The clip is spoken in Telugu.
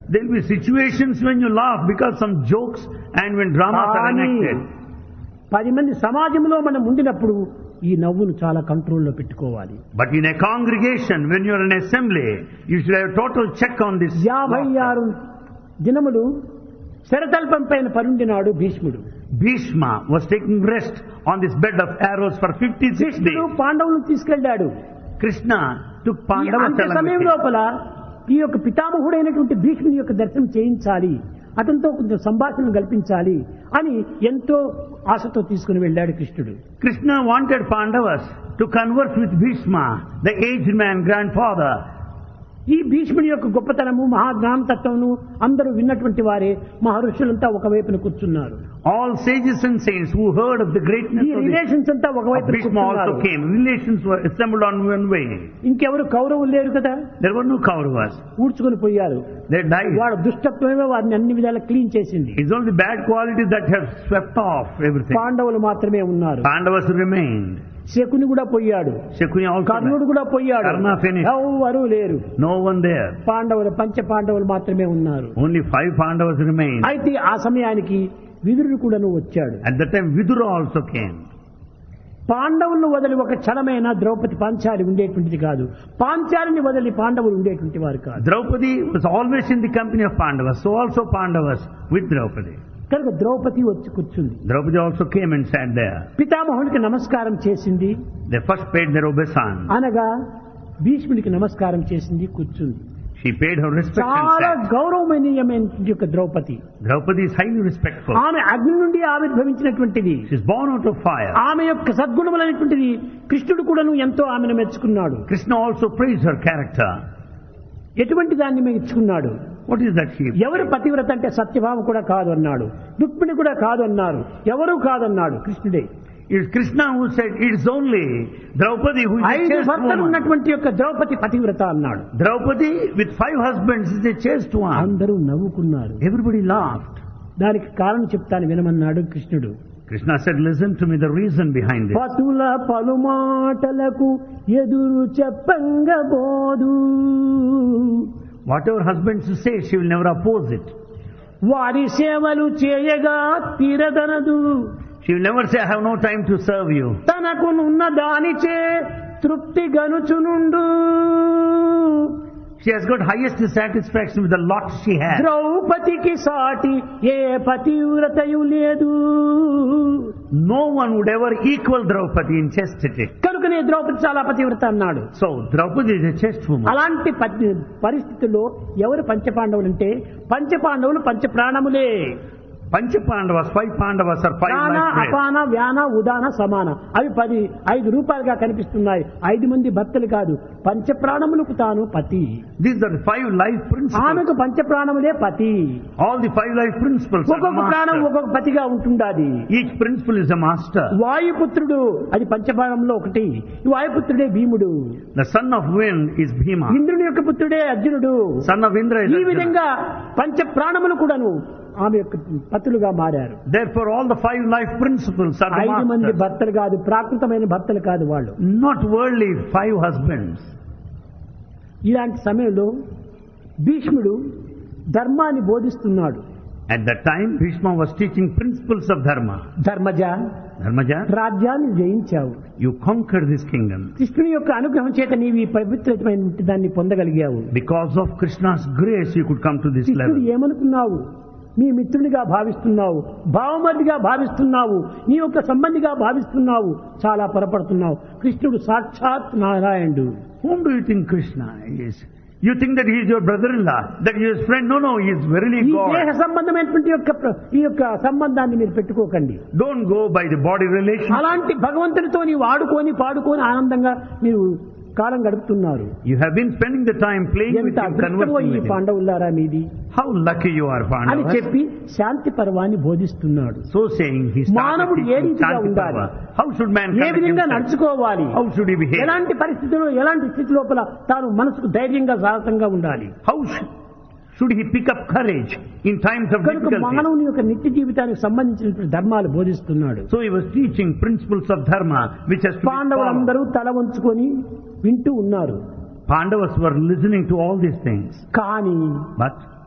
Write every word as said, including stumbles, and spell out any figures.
There will be situations when you laugh because some jokes and when dramas are కానీ enacted. పది మంది సమాజంలో మనం ఉండినప్పుడు ఈ నవ్వును చాలా కంట్రోల్లో పెట్టుకోవాలి. But in a congregation, when you are in assembly, you should have total check on this. యాభై ఆరు దినములు శరతల్పం పైన పరుండినాడు భీష్ముడు. Bhishma was taking rest on this bed of arrows for fifty-six కృష్ణుడు days. పాండవులను తీసుకెళ్లాడు. Krishna took ఈ Pandavas అంత్య along సమయం with him. లోపల ఈ యొక్క పితామహుడైనటువంటి భీష్ముని యొక్క దర్శనం చేయించాలి, అతనితో కొంచెం సంభాషణ కల్పించాలి అని ఎంతో ఆశతో తీసుకుని వెళ్ళాడు కృష్ణుడు. Krishna wanted Pandavas to converse with Bhishma, the aged man, grandfather. ఈ భీష్ముని యొక్క గొప్పతనము మహాజ్ఞానతత్వమును అందరూ విన్నటువంటి వారే మహర్షులంతా ఒకవైపున కూర్చున్నారు. All sages and saints who heard of the greatness ఈ of, the, రిలేషన్స్ అంతా of ఒకవైపున Bhishma also కూర్చున్నారు. came. Relations were assembled on one way. ఇంకెవరు కౌరవులు లేరు కదా, There were no Kauravas. ఊడ్చుకొని పోయారు. They died. వాడు దుష్టత్వమే వారిని అన్ని విధాలా క్లీన్ చేసింది. It's only bad qualities that have swept off everything. పాండవులు మాత్రమే ఉన్నారు. Pandavas remained. శకుని కూడా పోయాడు, Shakuni also కర్ణుడు కూడా పోయాడు, Karna finished. ఎవరు లేరు. No one there. పాండవులు పంచ పాండవులు మాత్రమే ఉన్నారు. Only five Pandavas remained. అయితే ఆ సమయానికి విదురుడు కూడాను వచ్చాడు. At that time Vidura also came. పాండవులను వదిలి ఒక క్షణమైన ద్రౌపది పాంచాలి ఉండేటువంటిది కాదు, పాంచాలిని వదిలి పాండవులు ఉండేటువంటి వారు కాదు. Draupadi was always in the company of Pandavas, so also Pandavas with Draupadi. కనుక ద్రౌపది వచ్చి కూర్చుంది. Draupadi also came and sat there. పితామహునికి నమస్కారం చేసింది, They first paid their obeisance. అనగా భీష్ముడికి నమస్కారం చేసింది, కూర్చుంది. She paid her respect and చాలా sat. గౌరవమనీయమైన యొక్క Draupadi. Draupadi is highly respectful. ఆమె అగ్ని నుండి ఆవిర్భవించినటువంటిది. She is born out of fire. ఆమె యొక్క సద్గుణములైనటువంటిది కృష్ణుడు కూడాను ఎంతో ఆమెను మెచ్చుకున్నాడు. Krishna also praised her character. ఎటువంటి దాన్ని మెచ్చుకున్నాడు? What is that she? ఎవరు పతివ్రత అంటే సత్యభామ కూడా కాదు అన్నాడు, రుక్మిణి కూడా కాదు అన్నారు, ఎవరూ కాదన్నాడు కృష్ణుడే. It is Krishna who said it is only Draupadi who is a ఐదు chaste భర్తలు woman. ఉన్నటువంటి యొక్క ద్రౌపది పతివ్రత అన్నాడు. Draupadi with five husbands is a chaste one. అందరూ నవ్వుకున్నారు. Everybody laughed. దానికి కారణం చెప్తాను వినమన్నాడు కృష్ణుడు. Krishna said, listen to me, the reason behind this. పతుల పలుమాటలకు ఎదురు చెప్పంగబోదు, Whatever husbands say, she will never oppose it. వారి సేవలు చేయగా తీరదనదు, She will never say, I have no time to serve you. తనకునున్న దానిచే తృప్తి గనుచునుండు. She has got highest satisfaction with the lot she has. ద్రౌపదికి సాటి ఏ పతివ్రతయు లేదు. No one would ever equal Draupadi in chastity. కనుకనే ద్రౌపది చాలా పతివ్రత అన్నాడు. So, Draupadi is a chaste woman. అలాంటి ప- పరిస్థితుల్లో ఎవరు పంచపాండవులు అంటే పంచపాండవులు పంచ ప్రాణములే. Pancha Pandavas, five Pandavas are five ప్రాణ life breaths. అపాన వ్యాన ఉదాన సమాన అవి పది ఐదు రూపాయలుగా కనిపిస్తున్నాయి. ఐదు మంది భర్తలు కాదు, పంచ ప్రాణములకు తాను పతి. These are the five life principles. ఆమెకు పంచ ప్రాణములే పతి. All the five life principles are the ఒక్కొక్క ప్రాణం master. ఒక్కొక్క పతిగా ఉంటుండాది. Each principle is a master. వాయుపుత్రుడు అది పంచప్రాణంలో ఒకటి. ఈ వాయుపుత్రుడే భీముడు. The son of wind is Bhima. ఇంద్రుని యొక్క పుత్రుడే అర్జునుడు. Son of Indra is ఈ Arjuna. విధంగా పంచ ప్రాణములు కూడాను ఆమె యొక్క పతులుగా మారారు. Therefore, all the five life principles are the ఐదు మంది masters. భర్తలు కాదు, ప్రాకృతమైన భర్తలు కాదు వాళ్ళు. Not worldly five husbands. ఇలాంటి సమయంలో భీష్ముడు ధర్మాన్ని బోధిస్తున్నాడు. At that time, Bhishma was teaching principles of dharma. Dharmaja, Dharmaja, రాజ్యాన్ని జయించావు. you conquered this kingdom. కృష్ణుని యొక్క అనుగ్రహం చేత నీవు ఈ పవిత్రమైన దాన్ని పొందగలిగావు. Because of Krishna's grace, you could come to this కృష్ణుడు level. ఏమనుకున్నావు? నీ మిత్రుడిగా భావిస్తున్నావు, భావమర్దిగా భావిస్తున్నావు, నీ యొక్క సంబంధిగా భావిస్తున్నావు, చాలా పొరపడుతున్నావు. కృష్ణుడు సాక్షాత్ నారాయణుడు. Whom do you think Krishna is? You think that he is your brother-in-law, that he is his friend? No, no, he is verily ఈ దేహ God. సంబంధమైనటువంటి యొక్క ప్ర- ఈ యొక్క సంబంధాన్ని మీరు పెట్టుకోకండి. Don't go by the body relation. అలాంటి భగవంతునితో నీవు ఆడుకొని పాడుకొని ఆనందంగా మీరు కాలం గడుపుతున్నారు. You have been spending the time playing with ఎంత him, అదృష్టమో conversing ఈ with him. పాండవులారా మీది How lucky you are, అని Pandavas. చెప్పి శాంతి పర్వాన్ని బోధిస్తున్నాడు. So saying, he మానవుడు started ఏ teaching రీతిగా Shanti ఉండాలి, Parva. How should man A conduct విధంగా himself? నడుచుకోవాలి, How should he behave? ఎలాంటి పరిస్థితుల్లో ఎలాంటి స్థితి లోపల తాను మనసుకు ధైర్యంగా సాహసంగా ఉండాలి. How sh- should he pick up courage in times of కనుక difficulty? మానవుని యొక్క నిత్య జీవితానికి సంబంధించినటువంటి ధర్మాలు బోధిస్తున్నాడు. So he was teaching principles of dharma which has to be followed. పాండవులందరూ తల వంచుకొని వింటూ ఉన్నారు. Pandavas were listening to all these things. కానీ But